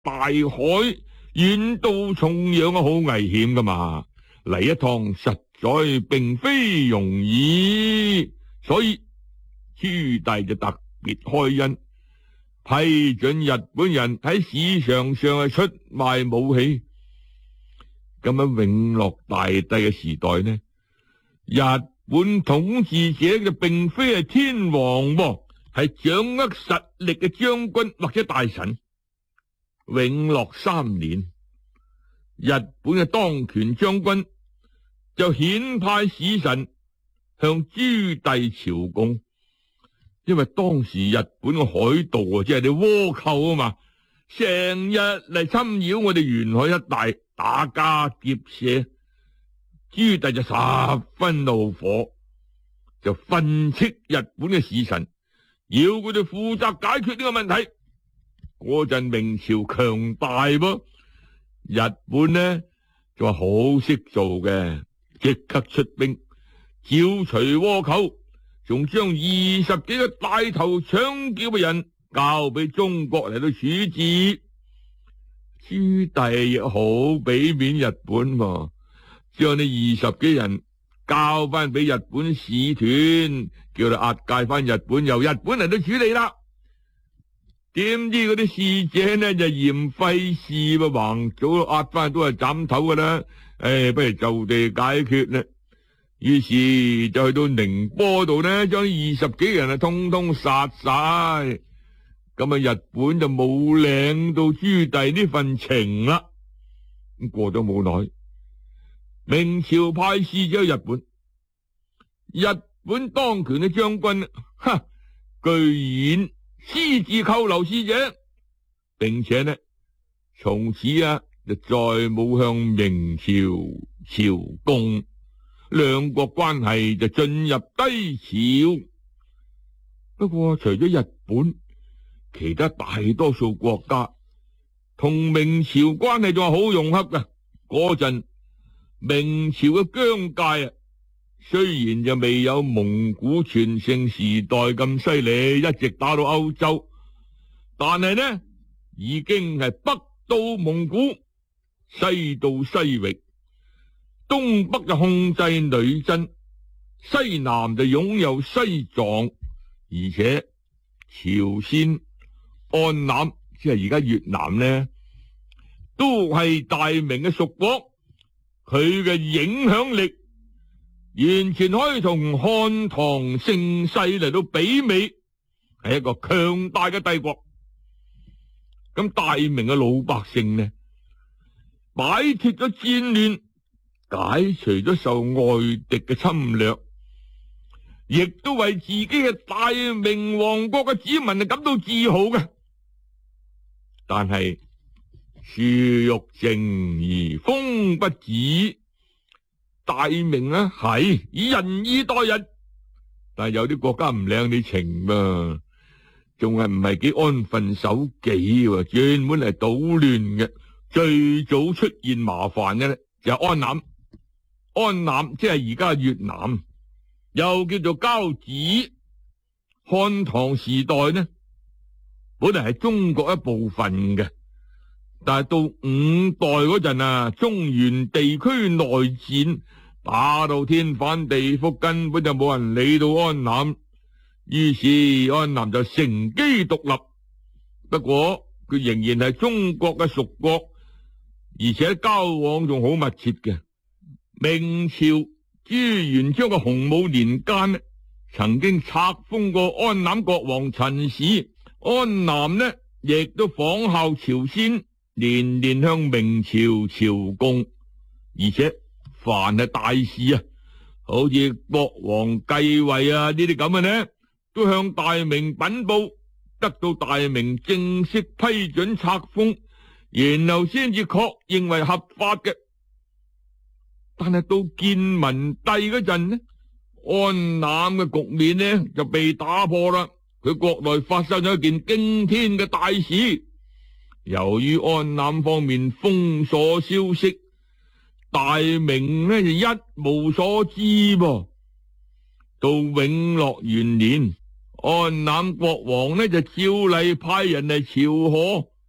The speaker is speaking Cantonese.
大海，遠渡重洋啊，好危險噶嘛。嚟一趟實在並非容易，所以朱棣就特別開恩，批准日本人喺市場上出賣武器。咁喺永樂大帝嘅時代呢，日本統治者就並非係天皇，係掌握實力嘅將軍或者大臣。永樂3年，日本嘅當權將軍就遣派使臣向朱棣朝貢，因為當時日本嘅海盜即係啲倭寇啊嘛，成日嚟侵擾我哋沿海一帶，打家劫舍。朱棣就十分怒火，就訓斥日本嘅使臣，要佢哋負責解決呢個問題。嗰陣明朝強大噃，日本呢就話好識做嘅，即刻出兵剿除倭寇，仲將20幾個帶頭搶劫嘅人交俾中國嚟到處置。朱棣亦好俾面日本喎，將呢20幾人交翻俾日本使團，叫佢押解翻日本，由日本嚟到處理啦。點知嗰啲使者呢就嫌費事噃，橫早押翻都係斬頭噶啦，不如就地解決啦。於是就去到寧波度呢，將20幾人通通殺晒。咁日本就冇領到朱棣呢份情啦。咁過咗冇耐，明朝派使者去日本，日本當權嘅將軍，居然私自扣留使者，並且呢，從此就再冇向明朝朝貢，兩國關係就進入低潮。不過除咗日本，其他大多數國家同明朝關係仲係好融洽㗎。嗰陣明朝嘅疆界雖然就未有蒙古全盛時代咁犀利，一直打到歐洲，但係呢已經係北到蒙古，西到西域，東北就控制女真，西南就擁有西藏，而且朝鮮、安南即係而家越南呢，都係大明嘅屬國，佢嘅影響力完全可以同漢唐盛世嚟到媲美，係一個強大嘅帝國。咁大明嘅老百姓呢，擺脫咗戰亂，解除咗受外敵嘅侵略，亦都為自己嘅大明王國嘅子民感到自豪嘅。但係樹欲靜而風不止，大明係以仁義待人，但係有啲國家唔領你情噃，仲係唔係幾安分守己，專門嚟搗亂嘅。最早出現麻煩嘅呢就係安南，安南即係而家越南，又叫做交趾。漢唐時代呢，本嚟係中國一部分嘅，但係到5代嗰陣中原地區內戰打到天翻地覆，根本就冇人理到安南，於是安南就乘機獨立。不過佢仍然係中國嘅屬國，而且交往仲好密切嘅。明朝朱元璋嘅洪武年間呢，曾經冊封過安南國王陳氏，安南呢亦都仿效朝鮮，年年向明朝朝貢，而且凡係大事好似國王繼位呢啲咁嘅呢，都向大明稟報，得到大明正式批准冊封，然後先至確認為合法嘅。但係到建文帝嗰陣呢，安南嘅局面呢就被打破啦。佢國內發生咗一件驚天嘅大事，由於安南方面封鎖消息，大明呢就一無所知噃。到永樂元年，安南國王呢就照例派人嚟朝賀，